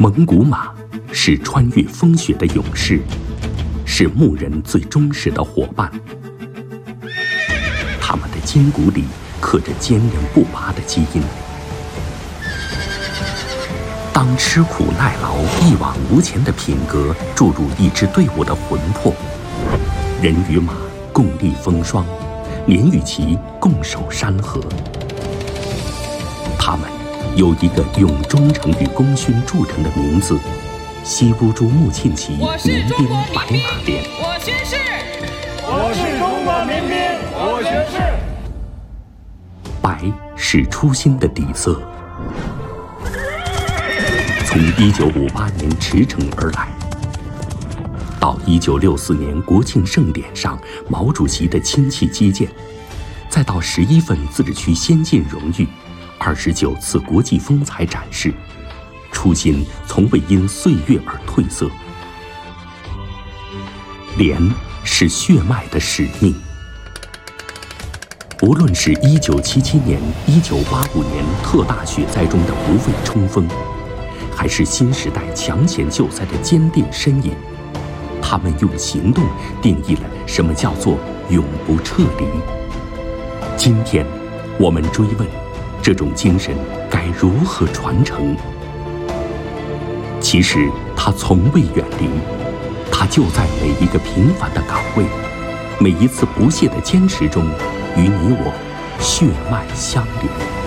蒙古马是穿越风雪的勇士，是牧人最忠实的伙伴。他们的筋骨里刻着坚韧不拔的基因。当吃苦耐劳、一往无前的品格注入一支队伍的魂魄，人与马共历风霜，连与其共守山河。他们有一个用忠诚与功勋著称的名字——西乌珠穆沁旗民兵白马连。 我宣誓， 我是中华民兵，我宣誓。 白是初心的底色。从1958年驰骋而来，到1964年国庆盛典上毛主席的亲戚接见，再到11份自治区先进荣誉、29次国际风采展示，初心从未因岁月而褪色。连是血脉的使命。无论是1977年、1985年特大雪灾中的不畏冲锋，还是新时代抢险救灾的坚定身影，他们用行动定义了什么叫做永不撤离。今天，我们追问这种精神该如何传承。其实，它从未远离，它就在每一个平凡的岗位，每一次不懈的坚持中，与你我血脉相连。